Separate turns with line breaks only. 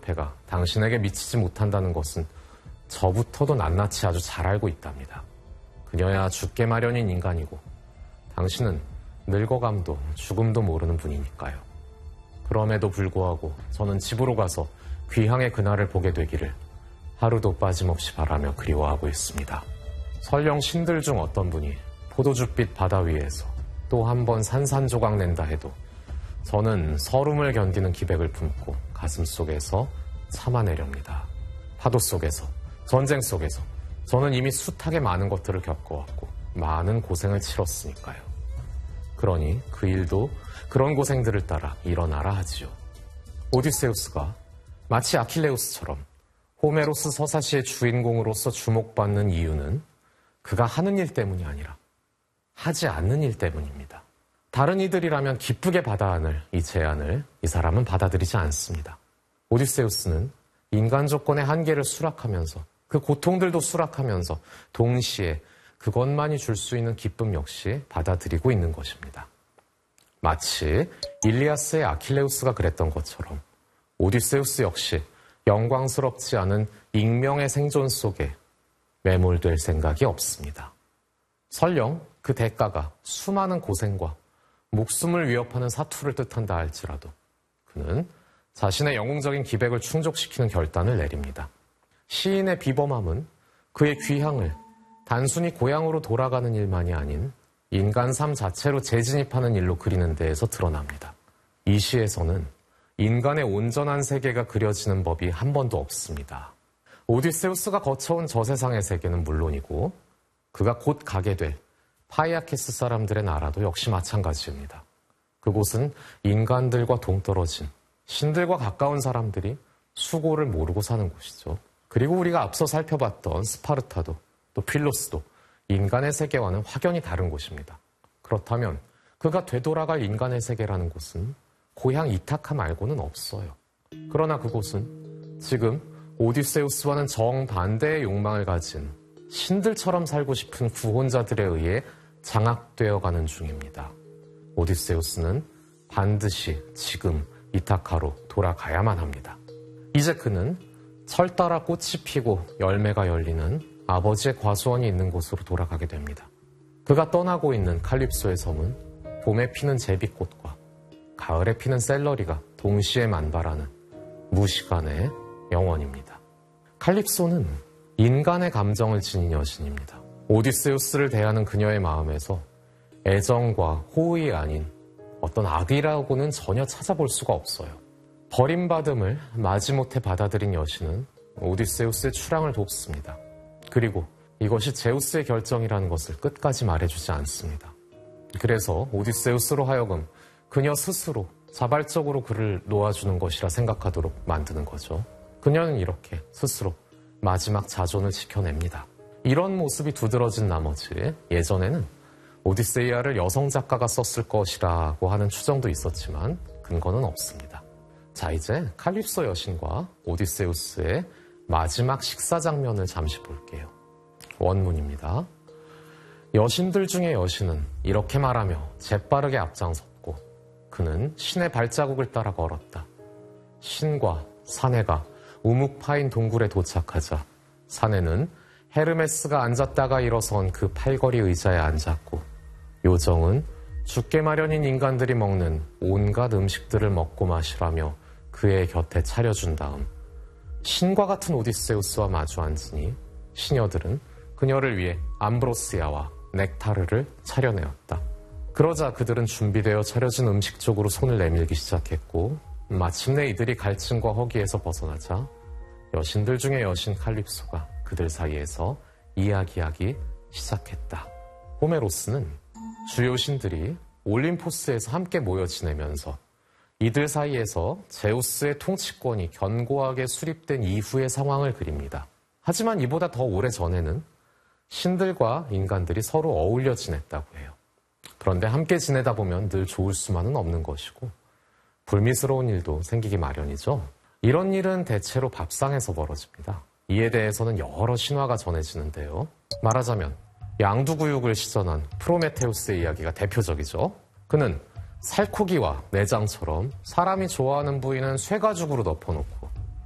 부패가 당신에게 미치지 못한다는 것은 저부터도 낱낱이 아주 잘 알고 있답니다. 그녀야 죽게 마련인 인간이고 당신은 늙어감도 죽음도 모르는 분이니까요. 그럼에도 불구하고 저는 집으로 가서 귀향의 그날을 보게 되기를 하루도 빠짐없이 바라며 그리워하고 있습니다. 설령 신들 중 어떤 분이 포도주빛 바다 위에서 또 한 번 산산조각 낸다 해도 저는 서름을 견디는 기백을 품고 가슴 속에서 참아내렵니다. 파도 속에서, 전쟁 속에서 저는 이미 숱하게 많은 것들을 겪어왔고 많은 고생을 치렀으니까요. 그러니 그 일도 그런 고생들을 따라 일어나라 하지요. 오디세우스가 마치 아킬레우스처럼 호메로스 서사시의 주인공으로서 주목받는 이유는 그가 하는 일 때문이 아니라 하지 않는 일 때문입니다. 다른 이들이라면 기쁘게 받아 안을 이 제안을 이 사람은 받아들이지 않습니다. 오디세우스는 인간 조건의 한계를 수락하면서 그 고통들도 수락하면서 동시에 그것만이 줄 수 있는 기쁨 역시 받아들이고 있는 것입니다. 마치 일리아스의 아킬레우스가 그랬던 것처럼 오디세우스 역시 영광스럽지 않은 익명의 생존 속에 매몰될 생각이 없습니다. 설령 그 대가가 수많은 고생과 목숨을 위협하는 사투를 뜻한다 할지라도 그는 자신의 영웅적인 기백을 충족시키는 결단을 내립니다. 시인의 비범함은 그의 귀향을 단순히 고향으로 돌아가는 일만이 아닌 인간 삶 자체로 재진입하는 일로 그리는 데에서 드러납니다. 이 시에서는 인간의 온전한 세계가 그려지는 법이 한 번도 없습니다. 오디세우스가 거쳐온 저 세상의 세계는 물론이고 그가 곧 가게 될 파이아키스 사람들의 나라도 역시 마찬가지입니다. 그곳은 인간들과 동떨어진 신들과 가까운 사람들이 수고를 모르고 사는 곳이죠. 그리고 우리가 앞서 살펴봤던 스파르타도 또 필로스도 인간의 세계와는 확연히 다른 곳입니다. 그렇다면 그가 되돌아갈 인간의 세계라는 곳은 고향 이타카 말고는 없어요. 그러나 그곳은 지금 오디세우스와는 정반대의 욕망을 가진 신들처럼 살고 싶은 구혼자들에 의해 장악되어 가는 중입니다. 오디세우스는 반드시 지금 이타카로 돌아가야만 합니다. 이제 그는 철 따라 꽃이 피고 열매가 열리는 아버지의 과수원이 있는 곳으로 돌아가게 됩니다. 그가 떠나고 있는 칼립소의 섬은 봄에 피는 제비꽃과 가을에 피는 샐러리가 동시에 만발하는 무시간의 영원입니다. 칼립소는 인간의 감정을 지닌 여신입니다. 오디세우스를 대하는 그녀의 마음에서 애정과 호의이 아닌 어떤 악이라고는 전혀 찾아볼 수가 없어요. 버림받음을 마지못해 받아들인 여신은 오디세우스의 출항을 돕습니다. 그리고 이것이 제우스의 결정이라는 것을 끝까지 말해주지 않습니다. 그래서 오디세우스로 하여금 그녀 스스로 자발적으로 그를 놓아주는 것이라 생각하도록 만드는 거죠. 그녀는 이렇게 스스로 마지막 자존을 지켜냅니다. 이런 모습이 두드러진 나머지 예전에는 오디세이아를 여성 작가가 썼을 것이라고 하는 추정도 있었지만 근거는 없습니다. 자, 이제 칼립소 여신과 오디세우스의 마지막 식사 장면을 잠시 볼게요. 원문입니다. 여신들 중에 여신은 이렇게 말하며 재빠르게 앞장섰고 그는 신의 발자국을 따라 걸었다. 신과 사내가 우묵 파인 동굴에 도착하자 사내는 헤르메스가 앉았다가 일어선 그 팔걸이 의자에 앉았고 요정은 죽게 마련인 인간들이 먹는 온갖 음식들을 먹고 마시라며 그의 곁에 차려준 다음 신과 같은 오디세우스와 마주 앉으니 시녀들은 그녀를 위해 암브로시아와 넥타르를 차려내었다. 그러자 그들은 준비되어 차려진 음식 쪽으로 손을 내밀기 시작했고 마침내 이들이 갈증과 허기에서 벗어나자 여신들 중에 여신 칼립소가 그들 사이에서 이야기하기 시작했다. 호메로스는 주요 신들이 올림포스에서 함께 모여 지내면서 이들 사이에서 제우스의 통치권이 견고하게 수립된 이후의 상황을 그립니다. 하지만 이보다 더 오래전에는 신들과 인간들이 서로 어울려 지냈다고 해요. 그런데 함께 지내다 보면 늘 좋을 수만은 없는 것이고 불미스러운 일도 생기기 마련이죠. 이런 일은 대체로 밥상에서 벌어집니다. 이에 대해서는 여러 신화가 전해지는데요. 말하자면 양두구육을 시전한 프로메테우스의 이야기가 대표적이죠. 그는 살코기와 내장처럼 사람이 좋아하는 부위는 쇠가죽으로 덮어놓고